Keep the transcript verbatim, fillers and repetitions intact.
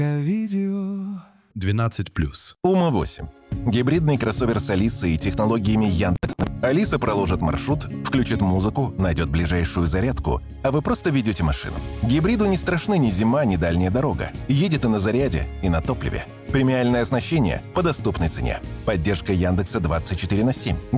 Видео. двенадцать плюс. Ума восемь. Гибридный кроссовер с Алисой и технологиями Яндекс. Алиса проложит маршрут, включит музыку, найдет ближайшую зарядку, а вы просто ведете машину. Гибриду не страшны ни зима, ни дальняя дорога. Едет и на заряде, и на топливе. Премиальное оснащение по доступной цене. Поддержка Яндекса двадцать четыре на семь.